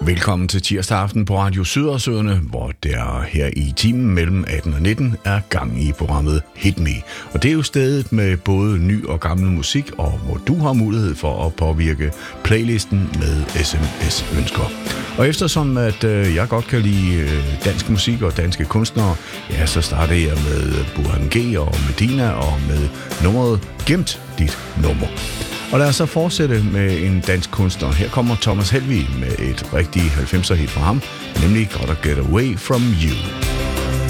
Velkommen til tirsdag aften på Radio Sydersøerne, hvor der her i timen mellem 18 og 19 er gang i programmet Hit Me. Og det er jo stedet med både ny og gammel musik, og hvor du har mulighed for at påvirke playlisten med SMS-ønsker. Og eftersom at jeg godt kan lide dansk musik og danske kunstnere, ja, så starter jeg med Burhan G og Medina og med nummeret Gemt dit nummer. Og lad os så fortsætte med en dansk kunstner. Her kommer Thomas Helvig med et rigtigt 90'er hit fra ham, nemlig Gotta Get Away From You.